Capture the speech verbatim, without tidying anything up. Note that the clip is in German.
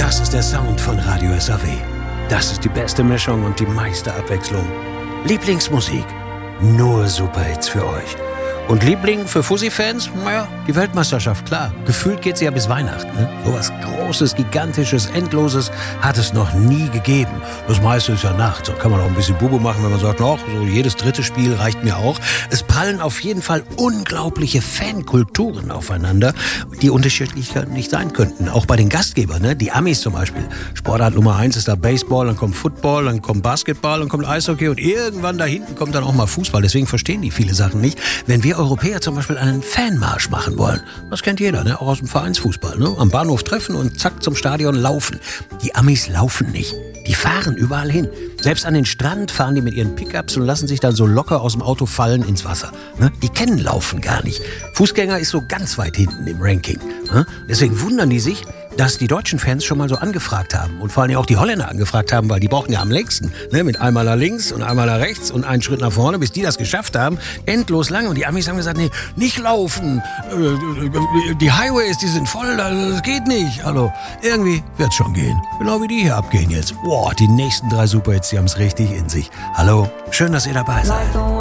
Das ist der Sound von Radio S A W. Das ist die beste Mischung und die meiste Abwechslung. Lieblingsmusik, nur Superhits für euch. Und Liebling für Fussi-Fans? Naja, die Weltmeisterschaft, klar. Gefühlt geht sie ja bis Weihnachten. Ne? So was Großes, Gigantisches, Endloses hat es noch nie gegeben. Das meiste ist ja nachts. So kann man auch ein bisschen Bubu machen, wenn man sagt, ach, so jedes dritte Spiel reicht mir auch. Es prallen auf jeden Fall unglaubliche Fankulturen aufeinander, die unterschiedlich nicht sein könnten. Auch bei den Gastgebern, ne? Die Amis zum Beispiel. Sportart Nummer eins ist da Baseball, dann kommt Football, dann kommt Basketball, dann kommt Eishockey und irgendwann da hinten kommt dann auch mal Fußball. Deswegen verstehen die viele Sachen nicht. Wenn wir Europäer zum Beispiel einen Fanmarsch machen wollen. Das kennt jeder, ne? Auch aus dem Vereinsfußball. Ne? Am Bahnhof treffen und zack zum Stadion laufen. Die Amis laufen nicht. Die fahren überall hin. Selbst an den Strand fahren die mit ihren Pickups und lassen sich dann so locker aus dem Auto fallen ins Wasser. Ne? Die kennen Laufen gar nicht. Fußgänger ist so ganz weit hinten im Ranking. Ne? Deswegen wundern die sich, dass die deutschen Fans schon mal so angefragt haben und vor allem auch die Holländer angefragt haben, weil die brauchen ja am längsten, ne, mit einmal nach links und einmal nach rechts und einen Schritt nach vorne, bis die das geschafft haben, endlos lang. Und die Amis haben gesagt, nee, nicht laufen, äh, die Highways, die sind voll, das geht nicht. Also irgendwie wird's schon gehen, genau wie die hier abgehen jetzt. Boah, die nächsten drei Superhits, die haben's richtig in sich. Hallo, schön, dass ihr dabei seid.